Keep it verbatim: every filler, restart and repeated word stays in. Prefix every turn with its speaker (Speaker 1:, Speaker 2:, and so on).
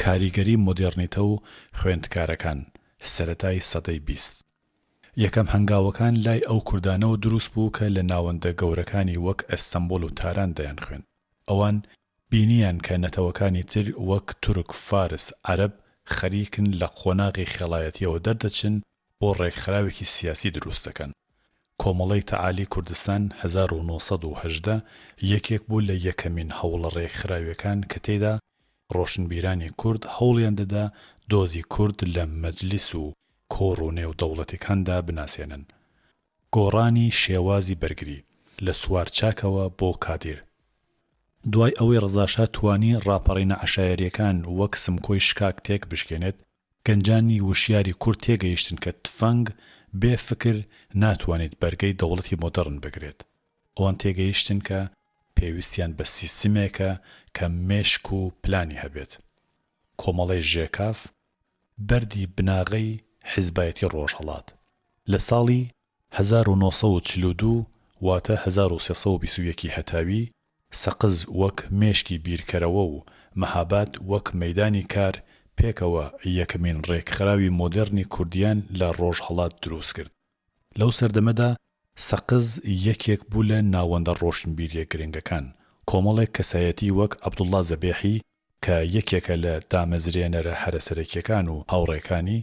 Speaker 1: کاریگەری مۆدێرنیتە و خوێندکارەکان سەرەتای سەدەی بیست. یەکەم هەنگاوەکان لای ئەو کوردانەوە دروست بوو کە لە ناوەندە گەورەکانی وەک ئەستەمبۆل و تاران دەیان خوێن. ئەوان بینیان کە نەتەوەکانی تر وەک تورک، فارس، عەرەب خەریکن لە قۆناغی خێڵایەتیەوە دەردەچن بۆ ڕێکخراوێکی سیاسی دروست دەکەن. کۆمەڵەی تەعالی کوردستان هەزار و نۆ سەد و هەژدە یەکێک بوو لە یەکەمین هەوڵە ڕێکخراوەکان کە تێیدا ڕۆشنبیرانی کورد هەوڵیان دەدا دۆزی کورد لە مەجلیس و کۆڕ و نێودەوڵەتیەکاندا بناسێنن. گۆڕانی شێوازی بەرگری لە سوارچاکەوە بۆ کادیر. دوای ئەوەی ڕەزاشا توانی ڕاپەڕینە عەشایەریەکان وەک سمکۆی شکاک تێک بشکێنێت، گەنجانی وشیاری کورد تێگەیشتن کە تفەنگ بێ فکر ناتوانێت بەرگەی دەوڵەتی مۆدەڕن بگرێت. ئەوان تێگەیشتن کە پێویستیان بە سیستمێکە کە مێشک و پلانی هەبێت. کۆمەڵەی ژێکاف بەردی بناغەی حیزبایەتی ڕۆژهەڵات. لە ساڵی هەزار و نۆ سەد و چل و دوو واتە هەزار و سێ سەد و بیست و یەک هەتاوی سەقز وەک مێشکی بیرکەرەوە و مەهاباد وەک مەیدانی کار پێکەوە یەکەمین ڕێکخراوی مۆدێرنی کوردیان لە ڕۆژهەڵات دروست کرد. لەو سەردەمەدا سەقز یەکێک بوو لە ناوەندە ڕۆشنبیریە گرنگەکان. کۆمەڵێک کەسایەتی وەک عەبدوڵڵا زەبێحی کە یەکێکە لە دامەزرێنەرە هەرەسەرەکیەکان و هاوڕێکانی